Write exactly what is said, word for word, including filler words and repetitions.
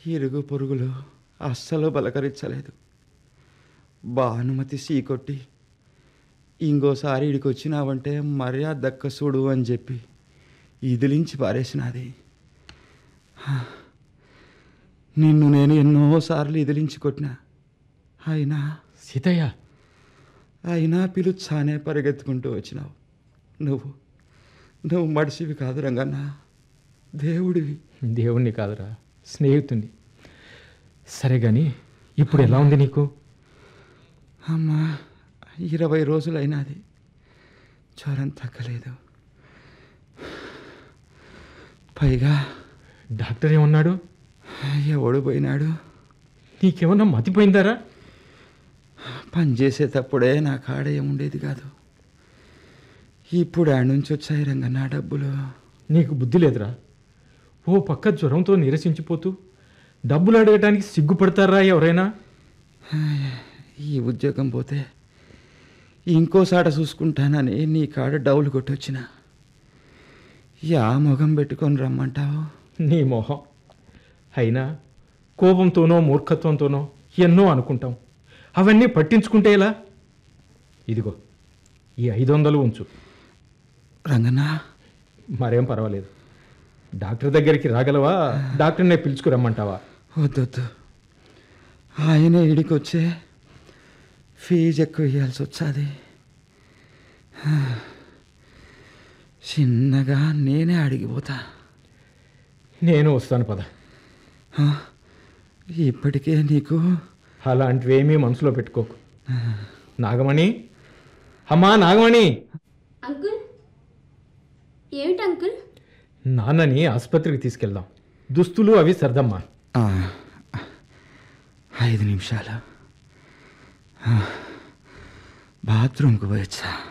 ఇరుగు పొరుగులు అస్సలు పలకరించలేదు. భానుమతి సీకొట్టి ఇంకోసారి ఇడికి వచ్చినావంటే మర్యాద దక్క చూడు అని చెప్పి ఇదిలించి పారేసినది. నిన్ను నేను ఎన్నోసార్లు ఇదిలించి కొట్టినా, అయినా సీతయ్య అయినా పిలుచానే పరిగెత్తుకుంటూ వచ్చినావు. నువ్వు నువ్వు మడిసివి కాదు రంగన్న, దేవుడివి. దేవుణ్ణి కాదురా, స్నేహితుణ్ణి. సరే కానీ ఇప్పుడు ఎలా ఉంది నీకు? అమ్మా, ఇరవై రోజులైనది, జ్వరం తగ్గలేదు. పైగా డాక్టర్ ఏమన్నాడు? ఎవడు పోయినాడు? నీకేమన్నా మతిపోయిందారా? పనిచేసేటప్పుడే నా కాడ ఏముండేది కాదు. ఇప్పుడు ఆడ నుంచి వచ్చాయి రంగన్న డబ్బులు. నీకు బుద్ధి లేదురా? ఓ పక్క జ్వరంతో నీరసించిపోతూ డబ్బులు అడగటానికి సిగ్గుపడతారా ఎవరైనా? ఈ ఉద్యోగం పోతే ఇంకోసాట చూసుకుంటానని నీ కాడ డౌలు కొట్టొచ్చిన. యా మొగం పెట్టుకొని రమ్మంటావు? నీ మొహం. అయినా కోపంతోనో మూర్ఖత్వంతోనో ఎన్నో అనుకుంటాం. అవన్నీ పట్టించుకుంటే ఎలా? ఇదిగో ఈ ఐదు వందలు ఉంచు. రంగన్న, మరేం పర్వాలేదు. డాక్టర్ దగ్గరికి రాగలవా? డాక్టర్నే పిలుచుకురమ్మంటావా? వద్దొద్దు, ఆయనే ఇడికి వచ్చే ఫీజు ఎక్కువ ఇవ్వాల్సి వచ్చాది. చిన్నగా నేనే అడిగిపోతా. నేను వస్తాను పద. ఇప్పటికే నీకు అలాంటివేమీ మనసులో పెట్టుకోకు. నాగమణి, అమ్మా నాగమణి. అంకుల్, ఏమిటి అంకుల్? నాన్నని ఆసుపత్రికి తీసుకెళ్దాం. దుస్తులు అవి సర్దమ్మా. ఐదు నిమిషాలు బాత్రూమ్కి పోయొచ్చా?